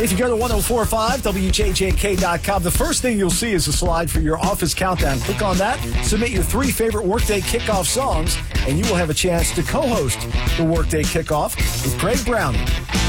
If you go to 1045 WJJK.com, the first thing you'll see is a slide for your office countdown. Click on that, submit your 3 favorite Workday Kickoff songs, and you will have a chance to co-host the Workday Kickoff with Greg Browning.